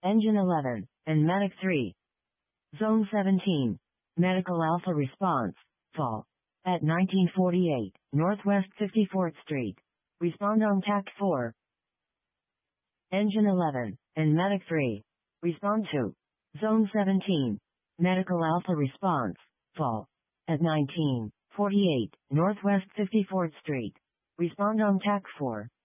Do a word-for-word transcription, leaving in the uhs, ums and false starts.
Engine eleven, and Medic three. Zone seventeen. Medical Alpha Response, Fall. At nineteen forty-eight, Northwest fifty-fourth Street. Respond on T A C four. Engine eleven, and Medic three. Respond to Zone seventeen. Medical Alpha Response, Fall. At nineteen forty-eight, Northwest fifty-fourth Street. Respond on T A C four.